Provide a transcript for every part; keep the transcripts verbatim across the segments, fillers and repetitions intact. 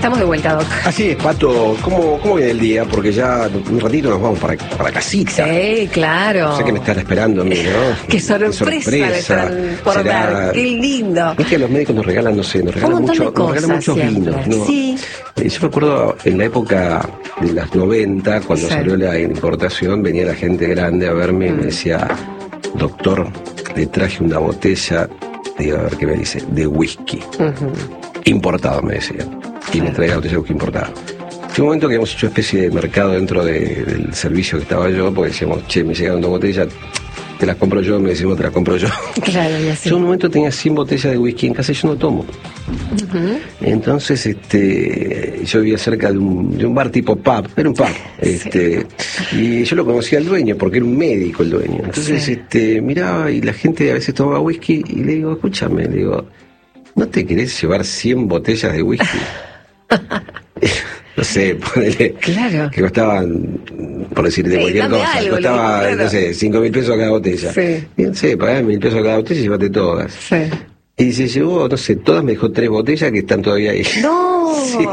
Estamos de vuelta, Doc. Así es, Pato. ¿Cómo, cómo viene el día? Porque ya un ratito nos vamos para, para casita. Sí, claro. Sé que me están esperando a mí, ¿no? Qué sorpresa, Qué sorpresa. me están por Será... dar. Qué lindo. Es que los médicos nos regalan, no sé, nos regalan, mucho, nos regalan muchos vinos, ¿no? Sí. Eh, yo me acuerdo en la época de las noventa, cuando sí. salió la importación, venía la gente grande a verme mm. y me decía, doctor, le traje una botella, digo, a ver qué me dice, de whisky. Uh-huh. Importado, me decía. Y me traía la botella de whisky importado. Fue un momento que hemos hecho especie de mercado dentro de, del servicio que estaba yo, porque decíamos, che, me llegaron dos botellas, te las compro yo, me decimos, te las compro yo. Claro, y así. Yo en un momento tenía cien botellas de whisky en casa y yo no tomo. Uh-huh. Entonces, este, yo vivía cerca de un, de un bar tipo pub, era un pub, este, sí. y yo lo conocía al dueño, porque era un médico el dueño. Entonces, sí. este, miraba y la gente a veces tomaba whisky y le digo, escúchame, le digo, ¿no te querés llevar cien botellas de whisky? No sé, ponele, claro. que costaban, por decir de sí, cualquier cosa, algo, costaba, claro. no sé, cinco mil pesos cada botella. Sí. Y no sé, pagás mil pesos cada botella y llévate todas. Sí. Y se llevó, no sé, todas, me dejó tres botellas que están todavía ahí. ¡No! Sí.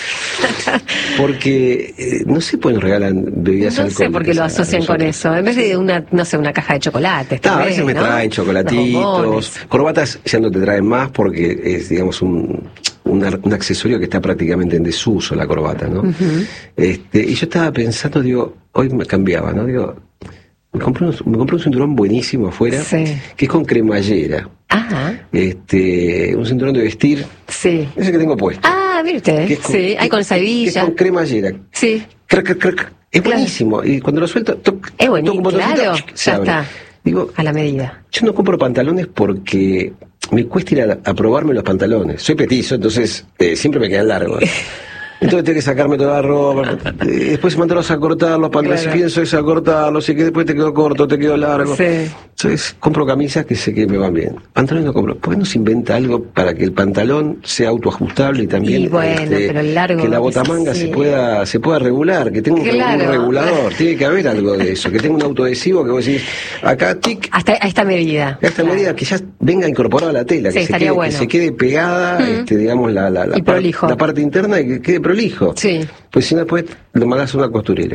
Porque eh, no sé por qué nos regalan bebidas no alcohólicas. No sé por qué lo asocian con eso. En vez de una, no sé, una caja de chocolates. No, a veces me ¿no? traen chocolatitos. Corbatas ya no te traen más porque es, digamos, un, un, un accesorio que está prácticamente en desuso, la corbata, ¿no? Uh-huh. Este, y yo estaba pensando, digo, hoy me cambiaba, ¿no? Digo, me compré un, me compré un cinturón buenísimo afuera, sí. que es con cremallera. Ajá. Este, un cinturón de vestir. Sí. Ese que tengo puesto. Ah, mire usted. Que es con, sí, hay con sabilla. Que es con cremallera. Sí. Crac, crac, crac. Es claro. buenísimo. Y cuando lo suelto, toc, es buenísimo. Toco un claro, se ya abre. Está. Digo, a la medida. Yo no compro pantalones porque me cuesta ir a, a probarme los pantalones. Soy petizo, entonces eh, siempre me quedan largos. Entonces tengo que sacarme toda la ropa, eh, después mandarlos a cortar los pantalones, claro. si pienso es a cortarlos, y que después te quedó corto, te quedó largo. Sí. Entonces compro camisas que sé que me van bien. Pantalones no compro. ¿Por qué no se inventa algo para que el pantalón sea autoajustable y también y bueno, este, pero el largo, que la botamanga sí. se pueda se pueda regular, que tenga un, claro. un regulador? Tiene que haber algo de eso, que tenga un autoadhesivo que vos decís, acá tic. Hasta a esta medida. A esta claro. medida que ya venga incorporada a la tela, sí, que, se quede, bueno. que se quede pegada, mm. este, digamos, la, la, la, par, la parte interna y que quede prolijo. Sí. Pues si no, después lo mandas a una costurera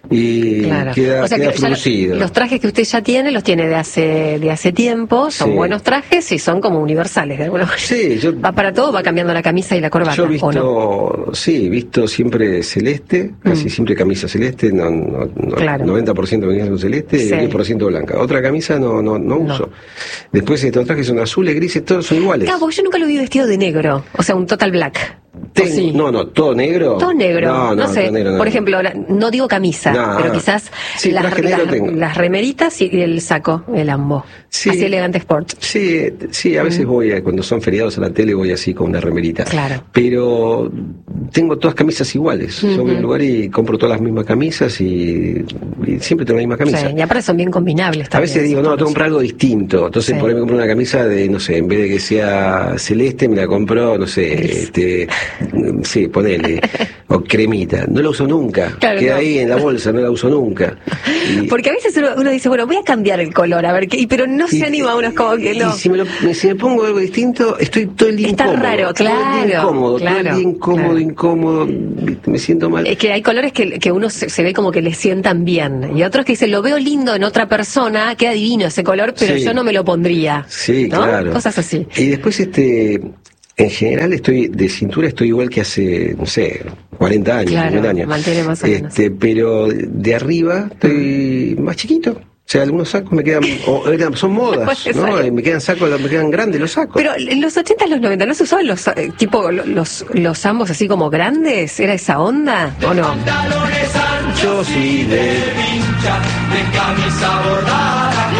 y claro. queda, o sea queda que fruncido. Los trajes que usted ya tiene, los tiene de hace de hace tiempo, son sí. buenos trajes y son como universales de alguna manera. Sí, yo, va para todo, va cambiando la camisa y la corbata. Yo he visto, ¿o no? sí, visto siempre celeste, casi mm. siempre camisa celeste, no, no, no, claro. noventa por ciento de camisas son celeste sí. y diez por ciento blanca. Otra camisa no, no, no, no. uso. Después estos trajes son azules, grises, todos son iguales. Cabo, yo nunca lo vi vestido de negro, o sea, un total black. Ten, sí. No, no, todo negro. Todo negro. No, no, no sé. Negro, no. Por ejemplo, no digo camisa, no, pero quizás sí, las, las, las remeritas y el saco, el ambo. Sí, así elegante sport. Sí, sí, a veces mm. voy, cuando son feriados a la tele, voy así con una remerita. Claro. Pero tengo todas camisas iguales. Mm-hmm. Yo voy a un lugar y compro todas las mismas camisas y, y siempre tengo la misma camisa. Sí, y aparte son bien combinables también. A veces digo, no, tengo que comprar algo distinto. Entonces sí. por ahí me compro una camisa de, no sé, en vez de que sea celeste, me la compro, no sé, este, sí, ponele, o cremita. No la uso nunca. Claro, Queda no. ahí en la bolsa, no la uso nunca. Y, porque a veces uno, uno dice, bueno, voy a cambiar el color, a ver qué, pero no y, se anima uno, es como que no. Y si me, lo, si me pongo algo distinto, estoy todo el día Está incómodo. raro, claro. Todo el día incómodo, claro, todo el día incómodo, claro. incómodo, me siento mal. Es que hay colores que, que uno se, se ve como que le sientan bien, y otros que dicen, lo veo lindo en otra persona, queda divino ese color, pero sí. yo no me lo pondría. Sí, ¿no? claro. Cosas así. Y después, este... En general estoy de cintura estoy igual que hace, no sé, cuarenta años, claro, cincuenta años. Mantiene más o menos. Este, pero de arriba estoy más chiquito. O sea, algunos sacos me quedan, o, son modas, ¿no? Me quedan sacos, me quedan grandes los sacos. Pero en los ochenta y los noventa, ¿no se usaban los, eh, tipo, los, los ambos así como grandes? ¿Era esa onda o no? Yo sí, de... de camisa bordada.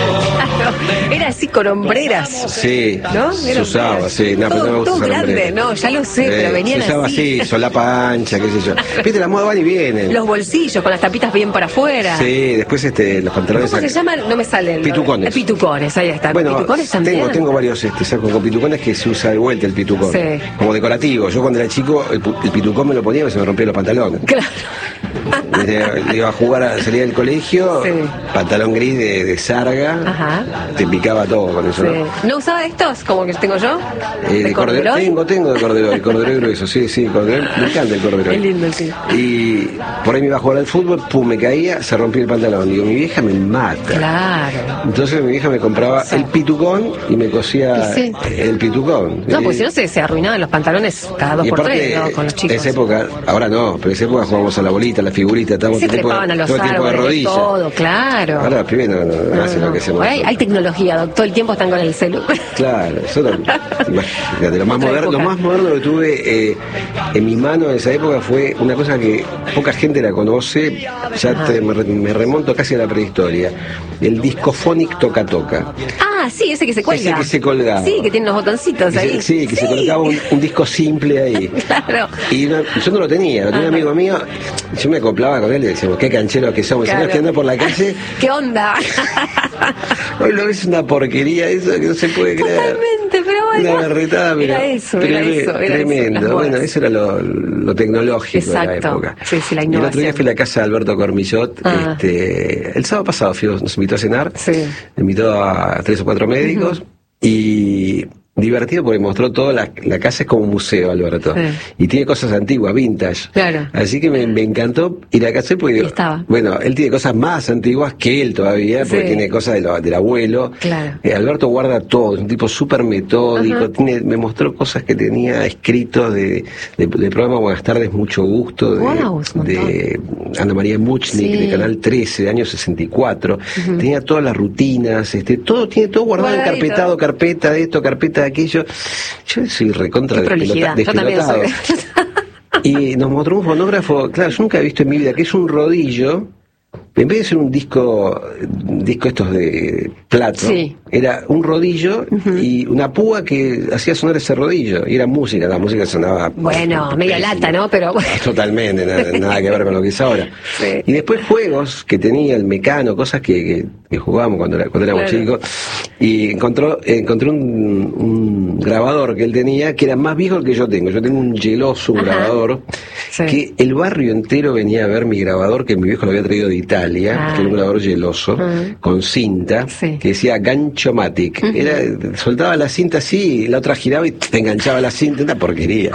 Era así con hombreras. Sí, ¿no? Se usaba, sí. No, todo, pero no me gusta todo grande, hombreras. No, ya lo sé, eh, pero venían así. Se usaba así, así solapa ancha, qué sé yo. Viste, la moda van y vienen. Los bolsillos con las tapitas bien para afuera. Sí, después este, los pantalones. ¿Cómo se llaman? No me salen. Pitucones. Pitucones, ahí está. Bueno, pitucones también. Tengo, tengo varios este, sacos con pitucones que se usa de vuelta el pitucón. Sí. Como decorativo. Yo cuando era chico, el, el pitucón me lo ponía y se me rompía los pantalones. Claro. Desde, iba a jugar, a salir del colegio, sí. pantalón gris de, de sarga larga, ajá, te picaba todo con eso, sí. ¿no? ¿No usaba estos como que tengo yo? Eh, ¿De corderoy? Tengo, tengo de corderoy, corderoy grueso, sí, sí, corderoy, me encanta el corderoy. Es lindo, sí. Y por ahí me iba a jugar al fútbol, pum, me caía, se rompía el pantalón. Digo, mi vieja me mata. Claro. Entonces mi vieja me compraba sí. el pitucón y me cosía sí. el pitucón. No, pues si no se, se arruinaban los pantalones cada dos por tres, ¿no? Con los chicos. Esa época, ahora no, pero esa época jugábamos a la bolita, a la figurita, estábamos se trepaban a los todo el tiempo de rodillas. Todo, claro. Ahora los pibes no, no, no, no hacen lo que hacemos. Hay, hay tecnología, todo el tiempo están con el celu. Claro, eso lo, imagínate, lo más moderno, lo más moderno que tuve eh, en mi mano en esa época fue una cosa que poca gente la conoce, ya te, me, me remonto casi a la prehistoria, el Discophonic Toca Toca. Ah, sí, ese que se cuelga. Ese que se colgaba. Sí, que tiene unos botoncitos ahí. Sí, que sí. se colocaba un, un disco simple ahí. Claro. Y una, yo no lo tenía, lo tenía un amigo mío, yo me acoplaba con él y decíamos, qué cancheros que somos, claro. Señores que andan por la calle. ¿Qué onda? Hoy lo ves una porquería, eso que no se puede creer. Totalmente, pero bueno. Una berretada, pero era eso, era eso, era tremendo. Eso, bueno, eso era lo, lo tecnológico. Exacto. De la época. Sí, sí, la innovación. Y el otro día fui a la casa de Alberto Cormillot, ah. este, el sábado pasado fui, nos invitó a cenar, sí. me invitó a tres o cuatro médicos, uh-huh. y divertido porque mostró toda la, la casa es como un museo, Alberto, sí. y tiene cosas antiguas, vintage, claro. así que me, me encantó ir a casa porque digo, bueno, él tiene cosas más antiguas que él todavía, porque sí. tiene cosas de lo, del abuelo, claro. eh, Alberto guarda todo, es un tipo súper metódico, uh-huh. tiene, me mostró cosas que tenía escritos de, de, del programa Buenas Tardes, Mucho Gusto, de, wow, de Ana María Muchnik, sí. de Canal trece, de año sesenta y cuatro, uh-huh. tenía todas las rutinas, este, todo, tiene todo guardado, guardadito. Encarpetado, carpeta de esto, carpeta de aquello. Yo soy recontra despelotado. Y nos mostró un fonógrafo, claro, yo nunca he visto en mi vida, que es un rodillo, en vez de ser un disco, disco estos de plato, sí. era un rodillo uh-huh. y una púa que hacía sonar ese rodillo, y era música, la música sonaba... Bueno, media lata, ¿no? Pero totalmente, nada, nada que ver con lo que es ahora. Sí. Y después juegos que tenía el Mecano, cosas que, que, que jugábamos cuando, era, cuando éramos claro. chicos, y encontró, encontré un, un grabador que él tenía, que era más viejo que yo tengo. Yo tengo un geloso, un Ajá. grabador, sí. que el barrio entero venía a ver mi grabador, que mi viejo lo había traído de Italia, ah. que era un grabador geloso, uh-huh. con cinta, sí. que decía Ganchomatic. Uh-huh. Era, soltaba la cinta así, y la otra giraba y te enganchaba la cinta, una porquería.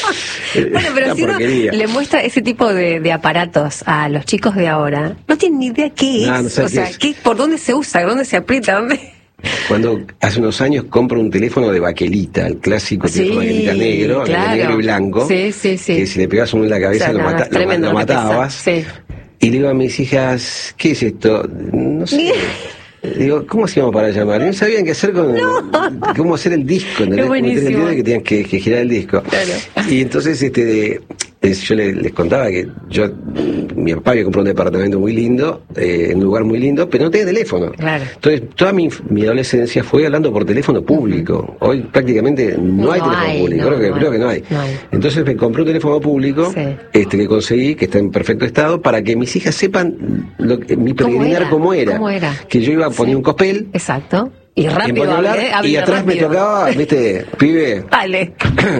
Bueno, pero una si porquería. Uno le muestra ese tipo de, de aparatos a los chicos de ahora, no tienen ni idea qué es, no, no o sea, qué, por dónde se usa, dónde se aprieta, dónde... Cuando hace unos años compro un teléfono de baquelita, el clásico sí, teléfono de baquelita negro, claro. negro y blanco, sí, sí, sí. que si le pegabas uno en la cabeza, o sea, lo, nada, mata, lo, lo matabas. Sí. Y le digo a mis hijas, ¿qué es esto? No sé. Digo, ¿cómo hacíamos para llamar? Y no sabían qué hacer con no. cómo hacer el disco, ¿no? Es buenísimo. Que tenían que, que girar el disco. Claro. Y entonces este de, yo les, les contaba que yo, mi papá había comprado un departamento muy lindo, eh, en un lugar muy lindo, pero no tenía teléfono. Claro. Entonces, toda mi, mi adolescencia fue hablando por teléfono público. Uh-huh. Hoy prácticamente no, no hay teléfono hay, público, no, creo, que, no creo que no hay. no hay. Entonces me compré un teléfono público, sí. este que conseguí, que está en perfecto estado, para que mis hijas sepan lo que, mi peregrinar cómo era. ¿Cómo era? Que yo iba a poner sí. un cospel. Exacto. Y rápido, hablar, ¿eh? Y atrás rápido. Me tocaba, viste, pibe. Dale.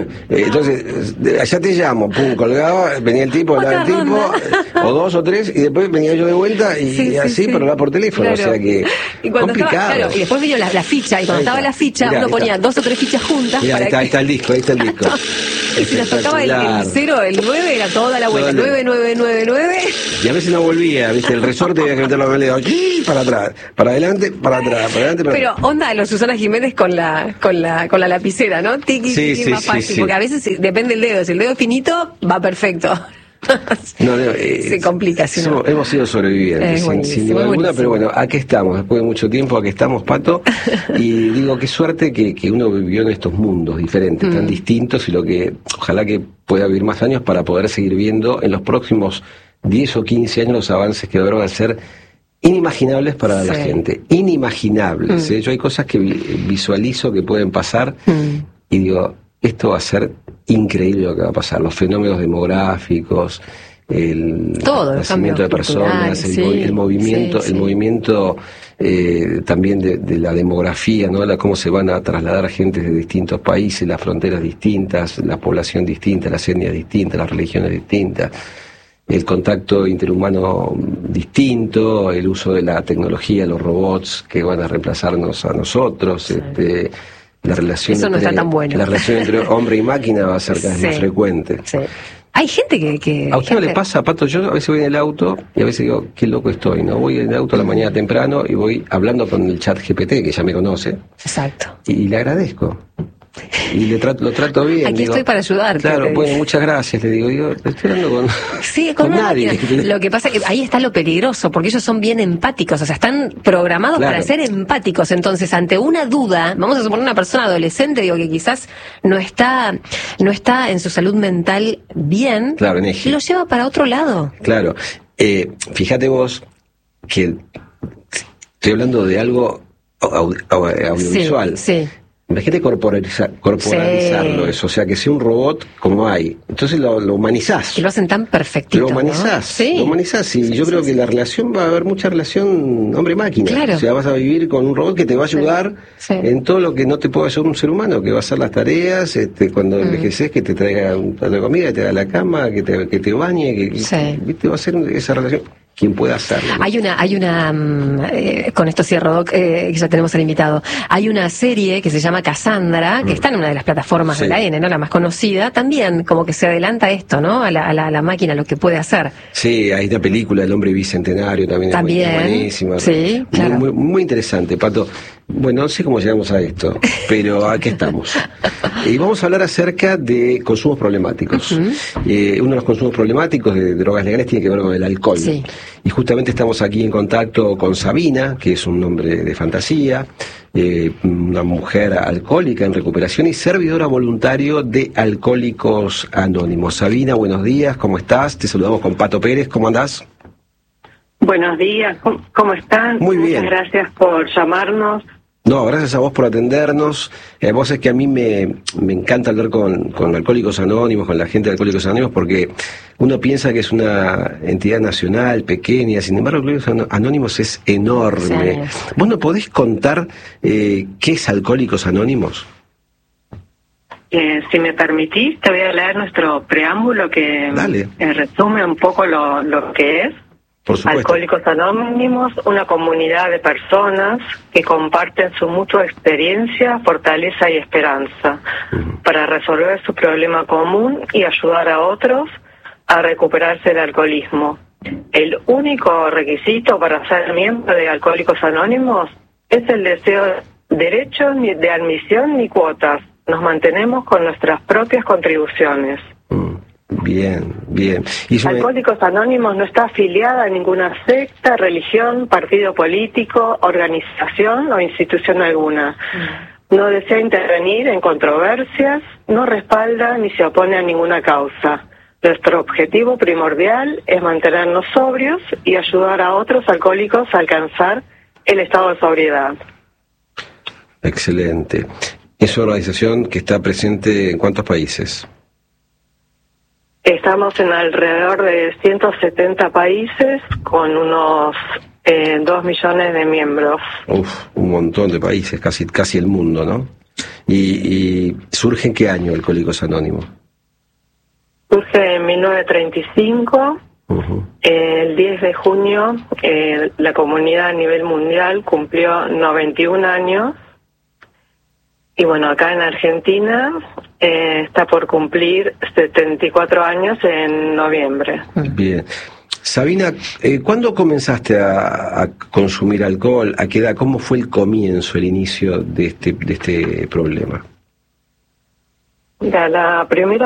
Entonces, allá te llamo, pum, colgaba, venía el tipo, hablaba el tipo, o dos o tres, y después venía yo de vuelta y, sí, y así, sí, sí. pero hablaba por teléfono, claro. O sea que y cuando complicado. Estaba, claro, y después vino la, la ficha, y cuando estaba la ficha, mirá, uno ponía está. dos o tres fichas juntas. Mirá, para ahí, está, que... ahí está el disco, ahí está el disco. Y si nos tocaba el, el cero, el nueve, era toda la vuelta, nueve, nueve, nueve, nueve. Y a veces no volvía, viste, el resorte había que meterlo en el dedo, para atrás, para adelante, para atrás, para adelante, para atrás. Pero onda de los Susana Jiménez con la con la con la lapicera, ¿no? Tiki, sí, tiki, sí, más fácil, sí, sí. porque a veces depende del dedo, si el dedo es finito, va perfecto. No, no, eh, se complica, si no. Hemos sido sobrevivientes, eh, sin, sin duda alguna, pero bueno, aquí estamos, después de mucho tiempo, aquí estamos, Pato, y digo, qué suerte que, que uno vivió en estos mundos diferentes, mm. tan distintos, y lo que, ojalá que pueda vivir más años para poder seguir viendo en los próximos diez o quince años los avances que van a ser inimaginables para sí. la gente, inimaginables. Mm. ¿eh? Yo hay cosas que visualizo que pueden pasar mm. y digo, esto va a ser increíble lo que va a pasar, los fenómenos demográficos, el Todo, nacimiento de personas, el, sí, el movimiento, sí, sí. el movimiento eh, también de, de la demografía, ¿no? La, cómo se van a trasladar gente de distintos países, las fronteras distintas, la población distinta, las etnias distintas, las religiones distintas. el contacto interhumano distinto, el uso de la tecnología, los robots que van a reemplazarnos a nosotros, sí. este, la relación Eso no entre, está tan bueno. La relación entre hombre y máquina va a ser cada vez sí. más frecuente. Sí. Hay gente que... que ¿A usted gente... no le pasa, Pato? Yo a veces voy en el auto y a veces digo, qué loco estoy, ¿no? Voy en el auto a la mañana temprano y voy hablando con el chat G P T, que ya me conoce. Exacto. Y, y le agradezco. Y le trato, lo trato bien. Aquí digo, estoy para ayudarte. Claro, bueno, muchas gracias, le digo. Digo, estoy hablando con, sí, con, con nadie. Máquina. Lo que pasa es que ahí está lo peligroso, porque ellos son bien empáticos, o sea, están programados claro. para ser empáticos. Entonces, ante una duda, vamos a suponer una persona adolescente, digo, que quizás no está no está en su salud mental bien, claro, en eje. Lo lleva para otro lado. Claro. Eh, fíjate vos que estoy hablando de algo audiovisual. Sí, sí. Imagínate corporalizar, corporalizarlo sí. eso, o sea, que sea un robot como hay. Entonces lo, lo humanizás. Y lo hacen tan perfectito, Lo humanizás, ¿no? Sí. Lo humanizás. Y sí, yo sí, creo sí, que sí. la relación va a haber mucha relación hombre-máquina. Claro. O sea, vas a vivir con un robot que te va a ayudar sí. Sí. en todo lo que no te puede hacer un ser humano, que va a hacer las tareas, este, cuando mm. envejeces, que te traiga un plato de comida, que te haga la cama, que te, que te bañe, que, sí. ¿viste? Va a ser esa relación. Quien pueda hacerlo. Hay una, hay una, eh, con esto cierro, Doc, eh, ya tenemos al invitado. Hay una serie que se llama Cassandra, que mm. está en una de las plataformas sí. de la N, ¿no? La más conocida. También como que se adelanta esto, ¿no? A la, a la, a la máquina, lo que puede hacer. Sí, hay una película, El hombre bicentenario, también, también es buenísima. Sí, claro. Muy, muy, muy interesante, Pato. Bueno, no sé cómo llegamos a esto, pero aquí estamos. Y vamos a hablar acerca de consumos problemáticos. Uh-huh. Eh, uno de los consumos problemáticos de drogas legales tiene que ver con el alcohol. Sí. Y justamente estamos aquí en contacto con Sabina, que es un nombre de fantasía, eh, una mujer alcohólica en recuperación y servidora voluntario de Alcohólicos Anónimos. Sabina, buenos días, ¿cómo estás? Te saludamos con Pato Pérez, ¿cómo andás? Buenos días, ¿cómo están? Muy bien. Muchas gracias por llamarnos. No, gracias a vos por atendernos. Eh, vos es que a mí me, me encanta hablar con, con Alcohólicos Anónimos, con la gente de Alcohólicos Anónimos, porque uno piensa que es una entidad nacional, pequeña, sin embargo, Alcohólicos Anónimos es enorme. Sí. ¿Vos no podés contar eh, qué es Alcohólicos Anónimos? Eh, si me permitís, te voy a leer nuestro preámbulo que eh, resume un poco lo, lo que es. Por supuesto. Alcohólicos Anónimos, una comunidad de personas que comparten su mutua experiencia, fortaleza y esperanza uh-huh. para resolver su problema común y ayudar a otros a recuperarse del alcoholismo. El único requisito para ser miembro de Alcohólicos Anónimos es el deseo de derecho ni de admisión ni cuotas. Nos mantenemos con nuestras propias contribuciones. Uh-huh. Bien, bien. ¿Y sobre... Alcohólicos Anónimos no está afiliada a ninguna secta, religión, partido político, organización o institución alguna. No desea intervenir en controversias, no respalda ni se opone a ninguna causa. Nuestro objetivo primordial es mantenernos sobrios y ayudar a otros alcohólicos a alcanzar el estado de sobriedad. Excelente. Es una organización que está presente en ¿cuántos países? Estamos en alrededor de ciento setenta países con unos eh, dos millones de miembros. Uf, un montón de países, casi casi el mundo, ¿no? ¿Y, y surge en qué año Alcohólicos Anónimos? Surge en mil novecientos treinta y cinco. Uh-huh. El diez de junio eh, la comunidad a nivel mundial cumplió noventa y un años. Y bueno, acá en Argentina eh, está por cumplir setenta y cuatro años en noviembre. Bien. Sabina, eh, ¿cuándo comenzaste a, a consumir alcohol? ¿A qué edad? ¿Cómo fue el comienzo, el inicio de este, de este problema? Mira, la primera